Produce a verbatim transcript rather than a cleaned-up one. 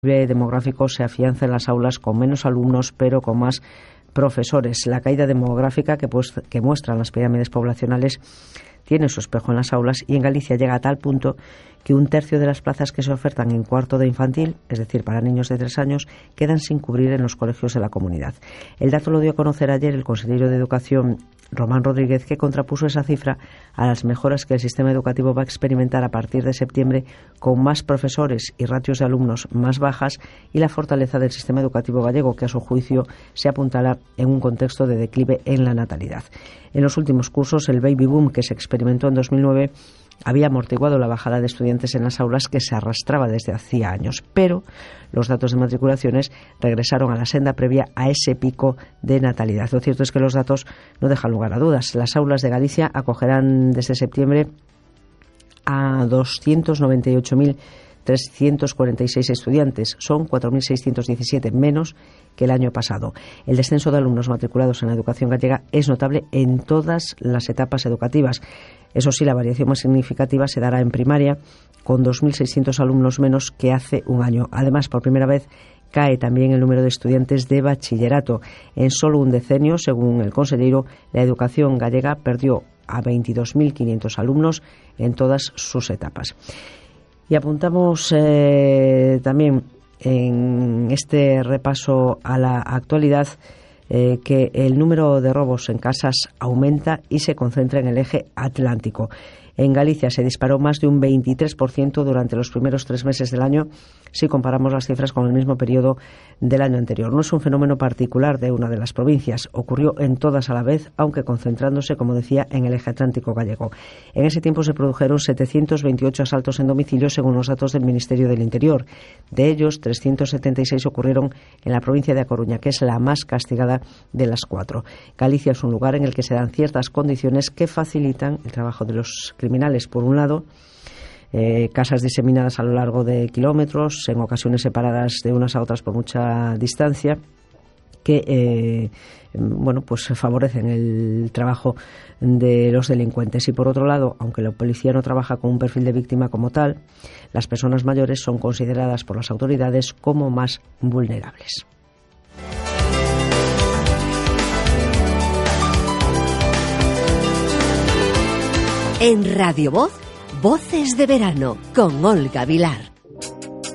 demográfico se afianza en las aulas con menos alumnos pero con más profesores. La caída demográfica que, pues, que muestran las pirámides poblacionales tiene su espejo en las aulas y en Galicia llega a tal punto que un tercio de las plazas que se ofertan en cuarto de infantil, es decir, para niños de tres años, quedan sin cubrir en los colegios de la comunidad. El dato lo dio a conocer ayer el consejero de Educación, Román Rodríguez, que contrapuso esa cifra a las mejoras que el sistema educativo va a experimentar a partir de septiembre, con más profesores y ratios de alumnos más bajas, y la fortaleza del sistema educativo gallego, que a su juicio se apuntala en un contexto de declive en la natalidad. En los últimos cursos, el baby boom que se experimentó en dos mil nueve había amortiguado la bajada de estudiantes en las aulas que se arrastraba desde hacía años, pero los datos de matriculaciones regresaron a la senda previa a ese pico de natalidad. Lo cierto es que los datos no dejan lugar a dudas. Las aulas de Galicia acogerán desde septiembre a doscientos noventa y ocho mil trescientos cuarenta y seis estudiantes. Son cuatro mil seiscientos diecisiete menos que el año pasado. El descenso de alumnos matriculados en la educación gallega es notable en todas las etapas educativas. Eso sí, la variación más significativa se dará en primaria, con dos mil seiscientos alumnos menos que hace un año. Además, por primera vez cae también el número de estudiantes de bachillerato. En solo un decenio, según el consejero, la educación gallega perdió a veintidós mil quinientos alumnos en todas sus etapas. Y apuntamos eh, también en este repaso a la actualidad eh, que el número de robos en casas aumenta y se concentra en el eje atlántico. En Galicia se disparó más de un veintitrés por ciento durante los primeros tres meses del año, si comparamos las cifras con el mismo periodo del año anterior. No es un fenómeno particular de una de las provincias, ocurrió en todas a la vez, aunque concentrándose, como decía, en el eje atlántico gallego. En ese tiempo se produjeron setecientos veintiocho asaltos en domicilio, según los datos del Ministerio del Interior. De ellos, trescientos setenta y seis ocurrieron en la provincia de A Coruña, que es la más castigada de las cuatro. Galicia es un lugar en el que se dan ciertas condiciones que facilitan el trabajo de los criminales. Por un lado, eh, casas diseminadas a lo largo de kilómetros, en ocasiones separadas de unas a otras por mucha distancia, que eh, bueno, pues favorecen el trabajo de los delincuentes. Y por otro lado, aunque la policía no trabaja con un perfil de víctima como tal, las personas mayores son consideradas por las autoridades como más vulnerables. En Radio Voz, Voces de Verano, con Olga Vilar.